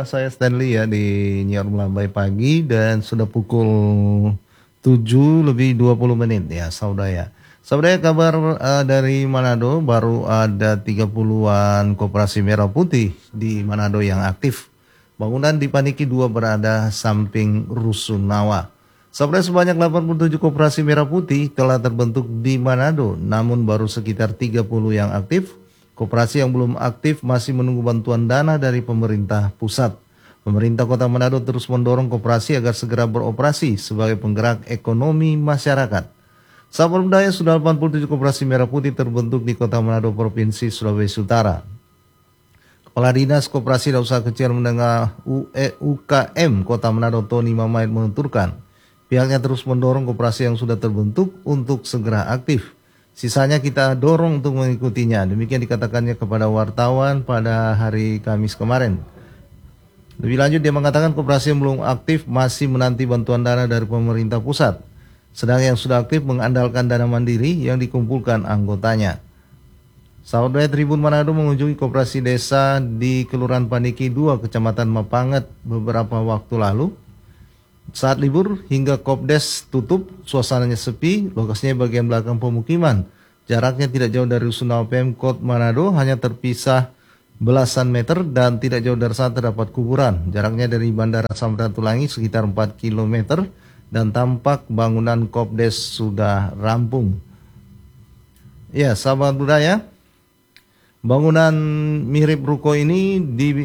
Saya Stanley ya di Nyiar Melambai Pagi dan sudah pukul 7 lebih 20 menit ya saudara. Saudara kabar dari Manado baru ada 30-an koperasi merah putih di Manado yang aktif. Bangunan di Paniki 2 berada samping Rusunawa. Saudara sebanyak 87 koperasi merah putih telah terbentuk di Manado namun baru sekitar 30 yang aktif. Koperasi yang belum aktif masih menunggu bantuan dana dari pemerintah pusat. Pemerintah Kota Manado terus mendorong koperasi agar segera beroperasi sebagai penggerak ekonomi masyarakat. Sahabat budaya, sudah 87 koperasi merah putih terbentuk di Kota Manado, Provinsi Sulawesi Utara. Kepala Dinas Koperasi dan Usaha Kecil Menengah UKM Kota Manado, Tony Mamait menuturkan, pihaknya terus mendorong koperasi yang sudah terbentuk untuk segera aktif. Sisanya kita dorong untuk mengikutinya. Demikian dikatakannya kepada wartawan pada hari Kamis kemarin. Lebih lanjut dia mengatakan koperasi yang belum aktif masih menanti bantuan dana dari pemerintah pusat. Sedangkan yang sudah aktif mengandalkan dana mandiri yang dikumpulkan anggotanya. Sahabat Tribun Manado mengunjungi koperasi desa di Kelurahan Paniki 2, Kecamatan Mapanget beberapa waktu lalu. Saat libur hingga Kopdes tutup, suasananya sepi, lokasinya bagian belakang pemukiman. Jaraknya tidak jauh dari Rusunawa Pemkot Manado, hanya terpisah belasan meter dan tidak jauh dari sana terdapat kuburan. Jaraknya dari Bandara Samratulangi sekitar 4 km dan tampak bangunan Kopdes sudah rampung. Ya, sahabat budaya, bangunan mirip ruko ini di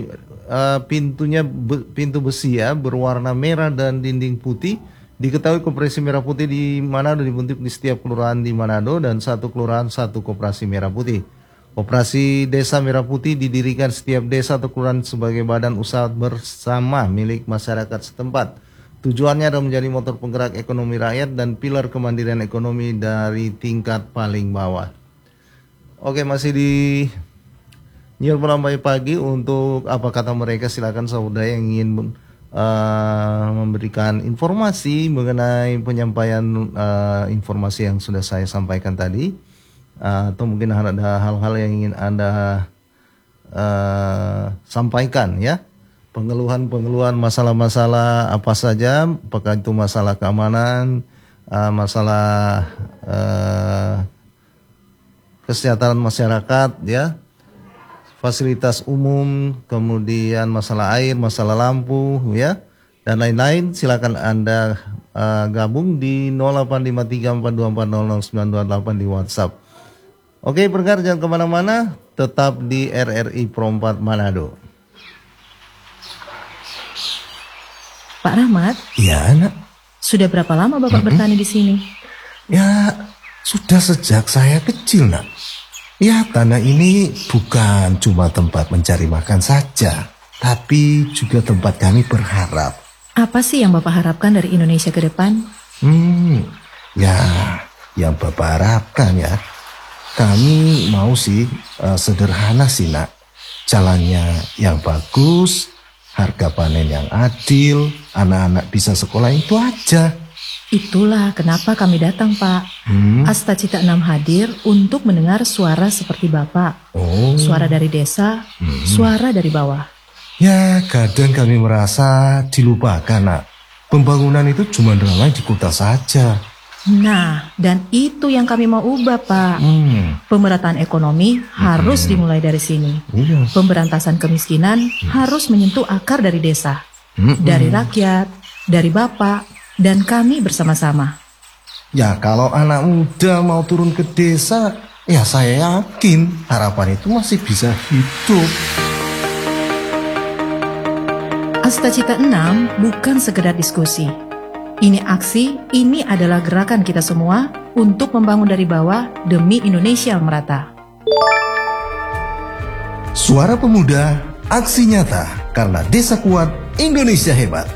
pintu besi ya berwarna merah dan dinding putih. Diketahui koperasi merah putih di Manado dibentuk di setiap kelurahan di Manado dan satu kelurahan satu koperasi merah putih. Koperasi Desa Merah Putih didirikan setiap desa atau kelurahan sebagai badan usaha bersama milik masyarakat setempat. Tujuannya adalah menjadi motor penggerak ekonomi rakyat dan pilar kemandirian ekonomi dari tingkat paling bawah. Oke, masih di Nyiar Melambai Pagi. Untuk apa kata mereka, silakan saudara yang ingin memberikan informasi mengenai penyampaian informasi yang sudah saya sampaikan tadi, atau mungkin ada hal-hal yang ingin Anda sampaikan ya, pengeluhan masalah-masalah apa saja, apakah itu masalah keamanan, masalah kesejahteraan masyarakat ya, fasilitas umum, kemudian masalah air, masalah lampu ya, dan lain-lain. Silakan Anda gabung di 085342400928 di WhatsApp. Oke, pendengar jangan kemana-mana, tetap di RRI Pro 4 Manado. Pak Rahmat? Ya, Nak. Sudah berapa lama Bapak bertani di sini? Ya, sudah sejak saya kecil, Nak. Ya, tanah ini bukan cuma tempat mencari makan saja, tapi juga tempat kami berharap. Apa sih yang Bapak harapkan dari Indonesia ke depan? Ya, yang Bapak harapkan ya, kami mau sih sederhana sih, Nak. Jalannya yang bagus, harga panen yang adil, anak-anak bisa sekolah, itu aja. Itulah kenapa kami datang, Pak. Astacita 6 hadir untuk mendengar suara seperti Bapak. Suara dari desa, suara dari bawah. Ya, kadang kami merasa dilupakan, Nak. Pembangunan itu cuma ramai di kota saja. Nah, dan itu yang kami mau ubah, Pak. Pemerataan ekonomi harus dimulai dari sini. Iya. Pemberantasan kemiskinan harus menyentuh akar dari desa. Dari rakyat, dari Bapak, dan kami bersama-sama. Ya, kalau anak muda mau turun ke desa, ya saya yakin harapan itu masih bisa hidup. Astacita 6 bukan sekedar diskusi. Ini aksi, ini adalah gerakan kita semua untuk membangun dari bawah demi Indonesia yang merata. Suara pemuda, aksi nyata, karena desa kuat, Indonesia hebat.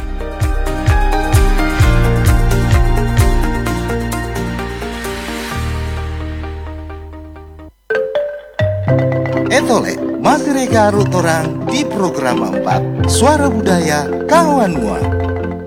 Etole, masih reka rutorang di program 4 Suara Budaya Kawan Mua.